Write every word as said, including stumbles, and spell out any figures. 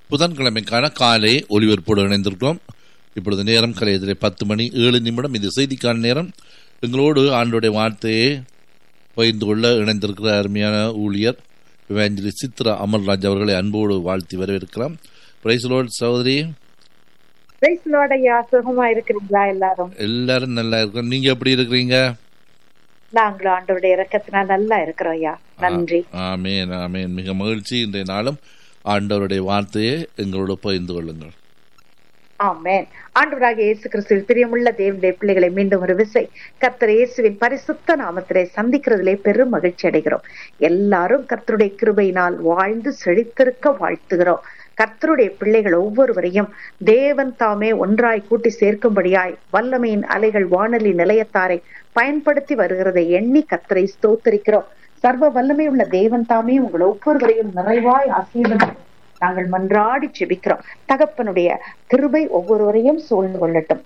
புதன்கிழமைக்கான காலை ஒலிபரப்போடு இணைந்திருக்கிறோம். இப்பொழுது நேரம் கலையதிலே பத்து மணி ஏழு நிமிடம். இது செய்திக்கான நேரம். எங்களோடு ஆண்டோடைய வார்த்தையை பகிர்ந்து கொள்ள இணைந்திருக்கிற அருமையான ஊழியர் இவாஞ்சலிஸ்ட் சித்ரா அமர்ராஜ் அவர்களை அன்போடு வாழ்த்தி வரவேற்கிறோம். பிரைஸ் லார்ட் சகோதரி. பிரைஸ் லார்ட் ஐயா. சுகமா இருக்கிறீங்களா? எல்லாரும் எல்லாரும் நல்லா இருக்கிறோம். நீங்க எப்படி இருக்கிறீங்க? நாங்களும் ஆண்டவருடைய இரக்கத்தினால் நல்லா இருக்கிறோம் ஐயா. நன்றி. ஆமேன் ஆமேன். மிக மகிழ்ச்சி. இன்றைய நாளும் ஆண்டவருடைய வார்த்தையை எங்களோடு பகிர்ந்து கொள்ளுங்கள். ஆமென். ஆண்டவராகிய இயேசு கிறிஸ்துவின் பிரியமுள்ள தேவனுடைய பிள்ளைகளை மீண்டும் ஒரு விசை கர்த்தர் இயேசுவின் பரிசுத்த நாமத்திலே சந்திக்கிறதிலே பெரும் மகிழ்ச்சி அடைகிறோம். எல்லாரும் கர்த்தருடைய கிருபையினால் வாழ்ந்து செழித்திருக்க வாழ்த்துகிறோம். கர்த்தருடைய பிள்ளைகள் ஒவ்வொருவரையும் தேவன் தாமே ஒன்றாய் கூட்டி சேர்க்கும்படியாய் வல்லமையின் அலைகள் வானொலி நிலையத்தாரை பயன்படுத்தி வருகிறதை எண்ணி கர்த்தரை ஸ்தோத்திரிக்கிறோம். சர்வ வல்லமை உள்ள தேவன் தாமே உங்கள் ஒவ்வொருவரையும் நிறைவாய் ஆசீர்வதி நாங்கள் மன்றாடி ஜெபிக்கிறோம். தகப்பனுடைய கிருபை ஒவ்வொருவரையும் சூழ்ந்து கொள்ளட்டும்.